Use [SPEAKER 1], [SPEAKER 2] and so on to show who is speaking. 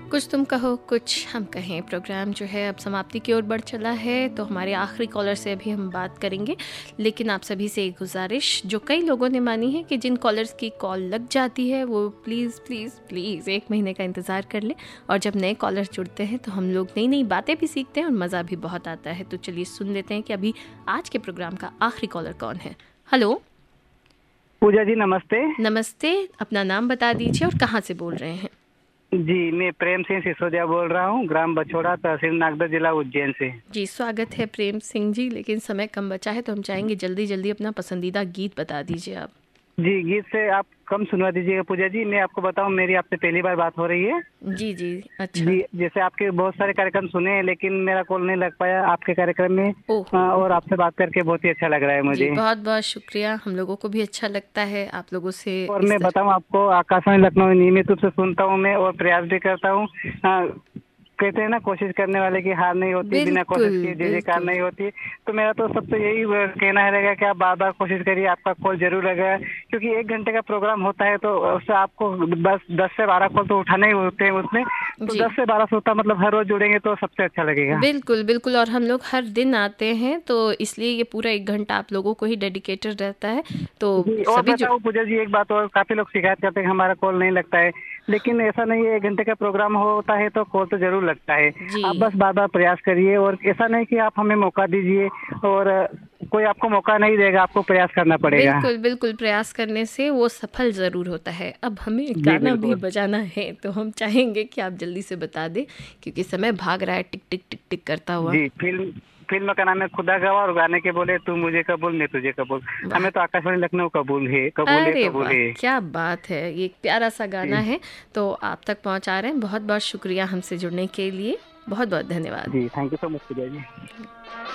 [SPEAKER 1] कुछ तुम कहो कुछ हम कहें प्रोग्राम जो है अब समाप्ति की ओर बढ़ चला है, तो हमारे आखिरी कॉलर से अभी हम बात करेंगे। लेकिन आप सभी से एक गुजारिश जो कई लोगों ने मानी है कि जिन कॉलर्स की कॉल लग जाती है वो प्लीज़ प्लीज़ प्लीज़ 1 महीने का इंतज़ार कर ले। और जब नए कॉलर्स जुड़ते हैं तो हम लोग नई नई बातें भी सीखते हैं और मज़ा भी बहुत आता है। तो चलिए सुन लेते हैं कि अभी आज के प्रोग्राम का आखिरी कॉलर कौन है। हेलो
[SPEAKER 2] पूजा जी, नमस्ते।
[SPEAKER 1] नमस्ते, अपना नाम बता दीजिए और कहाँ से बोल रहे हैं।
[SPEAKER 2] जी, मैं प्रेम सिंह सिसोदिया बोल रहा हूँ, ग्राम बछोड़ा, तहसील नागदा, जिला उज्जैन से।
[SPEAKER 1] जी स्वागत है प्रेम सिंह जी, लेकिन समय कम बचा है तो हम चाहेंगे जल्दी जल्दी अपना पसंदीदा गीत बता दीजिए आप।
[SPEAKER 2] जी, गीत से आप कम सुनवा दीजिएगा पूजा जी। मैं आपको बताऊं, मेरी आपसे पहली बार बात हो रही है।
[SPEAKER 1] जी जी अच्छा।
[SPEAKER 2] जी, जैसे आपके बहुत सारे कार्यक्रम सुने हैं लेकिन मेरा कॉल नहीं लग पाया आपके कार्यक्रम में।
[SPEAKER 1] ओहो
[SPEAKER 2] और आपसे बात करके बहुत ही अच्छा लग रहा है
[SPEAKER 1] जी,
[SPEAKER 2] मुझे।
[SPEAKER 1] बहुत बहुत शुक्रिया, हम लोगों को भी अच्छा लगता है आप लोगों से
[SPEAKER 2] और
[SPEAKER 1] इस
[SPEAKER 2] मैं
[SPEAKER 1] तरह।
[SPEAKER 2] बताऊं आपको, आकाशवाणी लखनऊ नियमित रूप से सुनता हूं मैं और प्रयास भी करता हूं। कहते हैं ना, कोशिश करने वाले की हार नहीं होती, बिना
[SPEAKER 1] बिल्कुल
[SPEAKER 2] कोशिश किए जय जयकार
[SPEAKER 1] बिल्कुल
[SPEAKER 2] नहीं होती। तो मेरा तो सबसे यही कहना है रहेगा कि आप बार बार कोशिश करिए, आपका कॉल जरूर लगेगा। क्योंकि 1 घंटे का प्रोग्राम होता है तो उससे आपको बस 10 से 12 कॉल तो उठाने ही होते हैं उसमें। तो
[SPEAKER 1] जी
[SPEAKER 2] 10 से 12 से होता, मतलब हर रोज जुड़ेंगे तो सबसे अच्छा लगेगा।
[SPEAKER 1] बिल्कुल बिल्कुल, और हम लोग हर दिन आते हैं तो इसलिए ये पूरा 1 घंटा आप लोगों को ही डेडिकेटेड रहता है। तो
[SPEAKER 2] जी, और
[SPEAKER 1] सभी जो
[SPEAKER 2] बताओ पूजा जी, एक बात और, काफी लोग शिकायत करते हैं कि हमारा कॉल नहीं लगता है। लेकिन ऐसा नहीं है, 1 घंटे का प्रोग्राम होता है तो कॉल तो जरूर लगता है।
[SPEAKER 1] जी
[SPEAKER 2] आप बस बार बार प्रयास करिए, और ऐसा नहीं कि आप हमें मौका दीजिए और कोई आपको मौका नहीं देगा, आपको प्रयास करना पड़ेगा।
[SPEAKER 1] बिल्कुल बिल्कुल, प्रयास करने से वो सफल ज़रूर होता है। अब हमें
[SPEAKER 2] जी
[SPEAKER 1] गाना भी
[SPEAKER 2] बिल्कुल।
[SPEAKER 1] बजाना है तो हम चाहेंगे कि आप जल्दी से बता दें क्योंकि समय भाग रहा है टिक टिक टिक टिक करता हुआ।
[SPEAKER 2] जी, फिल्म फिल्म का नाम है खुदा गवाह, और गाने के बोले तू मुझे कबूल मैं तुझे कबूल।
[SPEAKER 1] वाह,
[SPEAKER 2] हमें तो आकाशवाणी लखनऊ कबूल है, कबूल है,
[SPEAKER 1] अरे
[SPEAKER 2] कबूल
[SPEAKER 1] वाह
[SPEAKER 2] है।
[SPEAKER 1] क्या बात है, ये एक प्यारा सा गाना
[SPEAKER 2] जी।
[SPEAKER 1] है। तो आप तक पहुंचा रहे हैं, बहुत बहुत शुक्रिया हमसे जुड़ने के लिए, बहुत बहुत धन्यवाद।
[SPEAKER 2] जी, thank you so much Puja ji.